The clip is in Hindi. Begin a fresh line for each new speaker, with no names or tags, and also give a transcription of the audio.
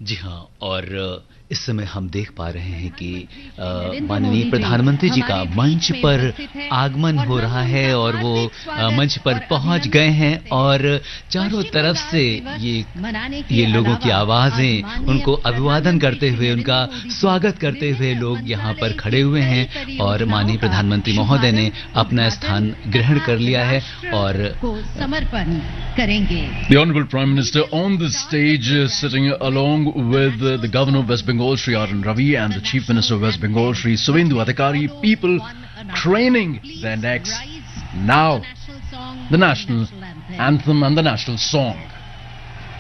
जी हाँ, और इस समय हम देख पा रहे हैं कि माननीय प्रधानमंत्री जी का मंच पर आगमन हो रहा है और वो मंच पर पहुंच गए हैं और चारों तरफ से ये लोगों की आवाजें उनको अभिवादन करते हुए, उनका स्वागत करते हुए लोग यहाँ पर खड़े हुए हैं और माननीय प्रधानमंत्री महोदय ने अपना स्थान ग्रहण कर लिया है और
समर्पण करेंगे।
The Honorable Prime Minister on the stage sitting along with the Governor of West Bengal, Shri R.N. Ravi, and the Chief Minister of West Bengal, Shri Suvendu Adhikari. People craning their necks. Now, the national anthem and the national song.